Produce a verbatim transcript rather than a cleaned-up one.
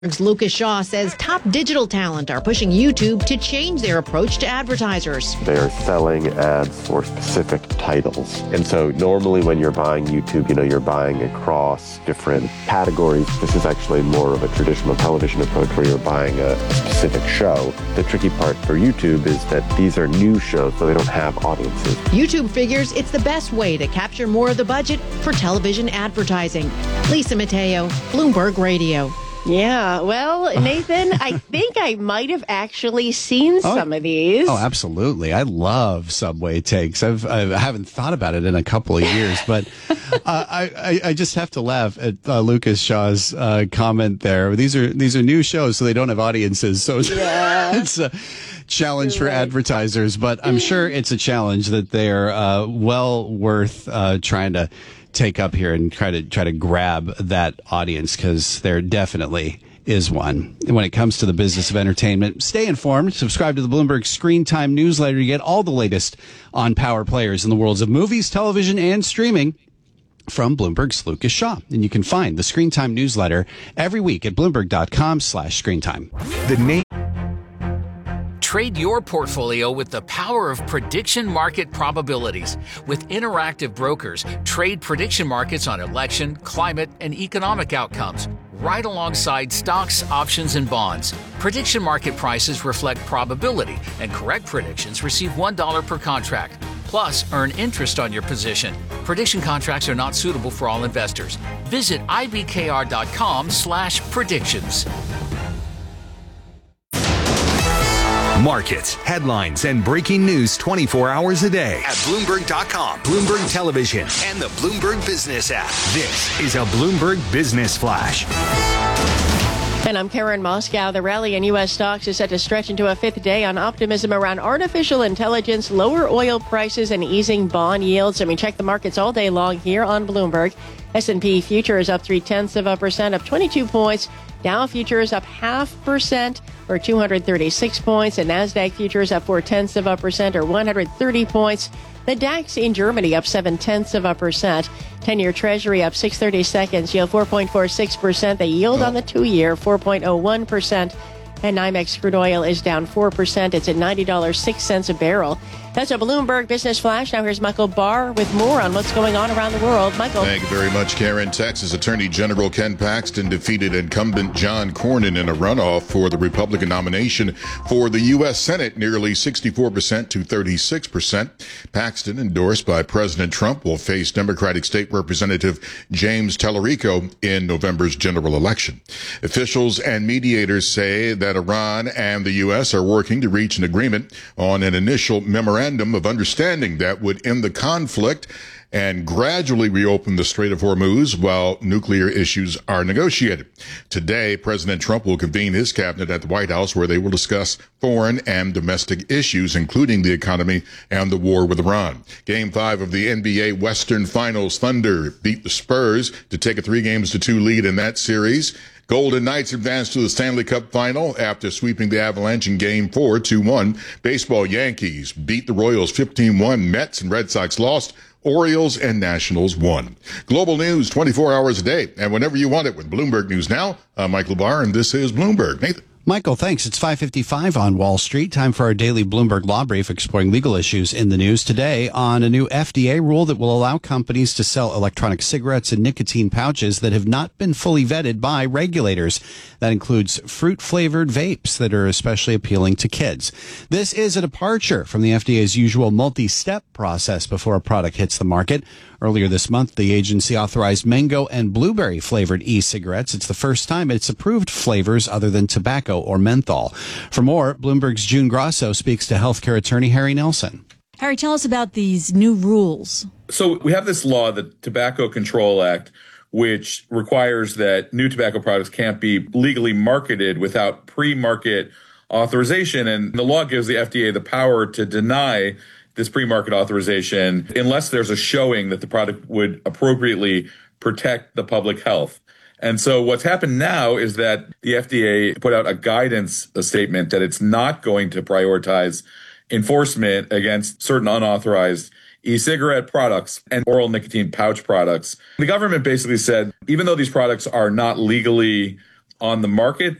Lucas Shaw says top digital talent are pushing YouTube to change their approach to advertisers. They are selling ads for specific titles. And so normally when you're buying YouTube, you know, you're buying across different categories. This is actually more of a traditional television approach where you're buying a specific show. The tricky part for YouTube is that these are new shows, so they don't have audiences. YouTube figures it's the best way to capture more of the budget for television advertising. Lisa Mateo, Bloomberg Radio. Yeah, well, Nathan, I think I might have actually seen some oh, of these. Oh, absolutely. I love Subway takes. I've, I haven't thought about it in a couple of years, but uh, I, I just have to laugh at uh, Lucas Shaw's uh, comment there. These are these are new shows, so they don't have audiences. So yeah. it's a challenge You're for right. advertisers, but I'm sure it's a challenge that they're uh, well worth uh, trying to take up here and try to try to grab that audience, because there definitely is one. And when it comes to the business of entertainment, stay informed. Subscribe to the Bloomberg Screen Time newsletter to get all the latest on power players in the worlds of movies, television, and streaming from Bloomberg's Lucas Shaw. And you can find the Screen Time newsletter every week at bloomberg.com slash screen time. The name. Trade your portfolio with the power of prediction market probabilities. With Interactive Brokers, trade prediction markets on election, climate, and economic outcomes, right alongside stocks, options, and bonds. Prediction market prices reflect probability, and correct predictions receive one dollar per contract. Plus, earn interest on your position. Prediction contracts are not suitable for all investors. Visit ibkr.com slash predictions. Markets, headlines, and breaking news twenty-four hours a day at Bloomberg dot com, Bloomberg Television, and the Bloomberg Business app. This is a Bloomberg Business Flash. And I'm Karen Moscow. The rally in U S stocks is set to stretch into a fifth day on optimism around artificial intelligence, lower oil prices, and easing bond yields. And we check the markets all day long here on Bloomberg. S and P futures up three-tenths of a percent, up twenty-two points. Dow futures up half percent, or two hundred thirty-six points. And NASDAQ futures up four-tenths of a percent, or one hundred thirty points. The DAX in Germany up seven-tenths of a percent. ten-year Treasury up six thirty-seconds, yield four point four six percent. The yield on the two-year, four point oh one percent. And NYMEX crude oil is down four percent. It's at ninety dollars and six cents a barrel. That's a Bloomberg Business Flash. Now here's Michael Barr with more on what's going on around the world. Michael. Thank you very much, Karen. Texas Attorney General Ken Paxton defeated incumbent John Cornyn in a runoff for the Republican nomination for the U S Senate, nearly sixty-four percent to thirty-six percent. Paxton, endorsed by President Trump, will face Democratic State Representative James Tallarico in November's general election. Officials and mediators say that Iran and the U S are working to reach an agreement on an initial memorandum of understanding that would end the conflict and gradually reopen the Strait of Hormuz while nuclear issues are negotiated. Today, President Trump will convene his cabinet at the White House, where they will discuss foreign and domestic issues, including the economy and the war with Iran. Game five of the N B A Western Finals, Thunder beat the Spurs to take a three games to two lead in that series. Golden Knights advanced to the Stanley Cup final after sweeping the Avalanche in Game four, two one. Baseball, Yankees beat the Royals fifteen one. Mets and Red Sox lost. Orioles and Nationals won. Global news twenty-four hours a day, and whenever you want it with Bloomberg News Now. I'm Michael Barr, and this is Bloomberg. Nathan. Michael, thanks. It's five fifty-five on Wall Street. Time for our daily Bloomberg Law Brief, exploring legal issues in the news today on a new F D A rule that will allow companies to sell electronic cigarettes and nicotine pouches that have not been fully vetted by regulators. That includes fruit-flavored vapes that are especially appealing to kids. This is a departure from the F D A's usual multi-step process before a product hits the market. Earlier this month, the agency authorized mango and blueberry-flavored e-cigarettes. It's the first time it's approved flavors other than tobacco or menthol. For more, Bloomberg's June Grasso speaks to healthcare attorney Harry Nelson. Harry, tell us about these new rules. So we have this law, the Tobacco Control Act, which requires that new tobacco products can't be legally marketed without pre-market authorization. And the law gives the F D A the power to deny this pre-market authorization unless there's a showing that the product would appropriately protect the public health. And so what's happened now is that the F D A put out a guidance a statement that it's not going to prioritize enforcement against certain unauthorized e-cigarette products and oral nicotine pouch products. The government basically said, even though these products are not legally on the market,